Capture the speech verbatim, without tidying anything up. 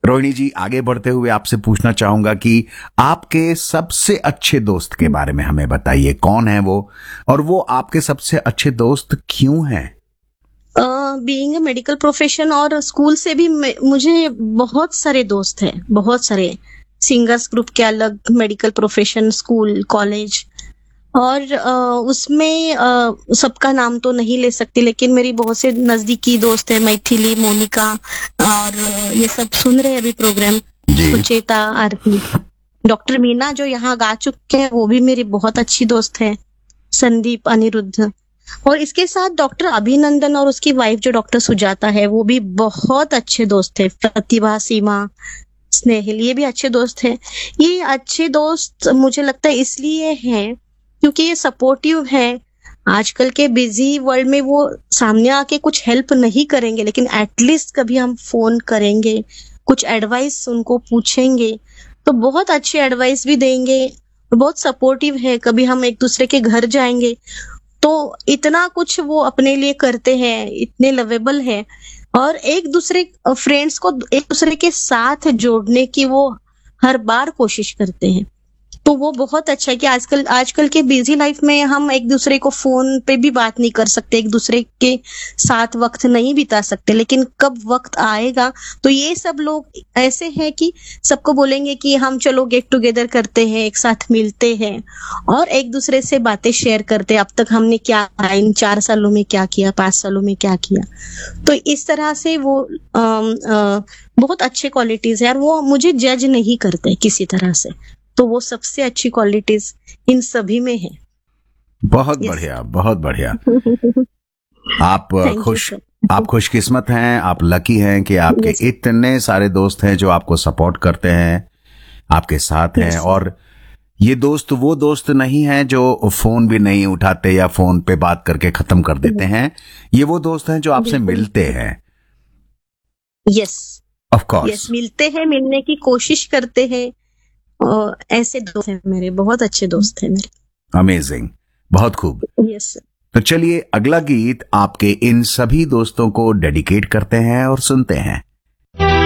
रोहिणी जी, आगे बढ़ते हुए आपसे पूछना चाहूंगा कि आपके सबसे अच्छे दोस्त के बारे में हमें बताइए। कौन है वो, और वो आपके सबसे अच्छे दोस्त क्यों हैं? बीइंग अ मेडिकल प्रोफेशन और स्कूल से भी मुझे बहुत सारे दोस्त हैं, बहुत सारे। सिंगर्स ग्रुप के अलग, मेडिकल प्रोफेशन, स्कूल, कॉलेज, और uh, उसमें uh, सबका नाम तो नहीं ले सकती, लेकिन मेरी बहुत से नजदीकी दोस्त है, मैथिली, मोनिका, और uh, ये सब सुन रहे हैं अभी प्रोग्राम, सुचेता, आरती, डॉक्टर मीना जो यहाँ गा चुके हैं वो भी मेरी बहुत अच्छी दोस्त है, संदीप, अनिरुद्ध, और इसके साथ डॉक्टर अभिनंदन और उसकी वाइफ जो डॉक्टर सुजाता है वो भी बहुत अच्छे दोस्त है, प्रतिभा, सीमा, स्नेहिल, ये भी अच्छे दोस्त है। ये अच्छे दोस्त मुझे लगता है इसलिए हैं क्योंकि ये सपोर्टिव है। आजकल के बिजी वर्ल्ड में वो सामने आके कुछ हेल्प नहीं करेंगे, लेकिन एटलीस्ट कभी हम फोन करेंगे, कुछ एडवाइस उनको पूछेंगे तो बहुत अच्छी एडवाइस भी देंगे, बहुत सपोर्टिव है। कभी हम एक दूसरे के घर जाएंगे तो इतना कुछ वो अपने लिए करते हैं, इतने लवेबल है, और एक दूसरे फ्रेंड्स को एक दूसरे के साथ जोड़ने की वो हर बार कोशिश करते हैं। तो वो बहुत अच्छा है कि आजकल आजकल के बिजी लाइफ में हम एक दूसरे को फोन पे भी बात नहीं कर सकते, एक दूसरे के साथ वक्त नहीं बिता सकते, लेकिन कब वक्त आएगा तो ये सब लोग ऐसे हैं कि सबको बोलेंगे कि हम चलो गेट टुगेदर करते हैं, एक साथ मिलते हैं और एक दूसरे से बातें शेयर करते हैं, अब तक हमने क्या इन चार सालों में क्या किया, पांच सालों में क्या किया। तो इस तरह से वो आ, आ, बहुत अच्छे क्वालिटीज है और वो मुझे जज नहीं करते किसी तरह से, तो वो सबसे अच्छी क्वालिटीज इन सभी में है। बहुत yes. बढ़िया, बहुत बढ़िया। आप खुश आप खुशकिस्मत हैं, आप लकी हैं कि आपके yes. इतने सारे दोस्त हैं जो आपको सपोर्ट करते हैं, आपके साथ हैं। yes. और ये दोस्त वो दोस्त नहीं हैं जो फोन भी नहीं उठाते या फोन पे बात करके खत्म कर देते yes. हैं। ये वो दोस्त हैं जो आपसे मिलते हैं। यस, ऑफ कोर्स, यस, मिलते हैं, मिलने की कोशिश करते हैं। और ऐसे दोस्त हैं मेरे, बहुत अच्छे दोस्त हैं मेरे। अमेजिंग, बहुत खूब। Yes sir. तो चलिए अगला गीत आपके इन सभी दोस्तों को डेडिकेट करते हैं और सुनते हैं।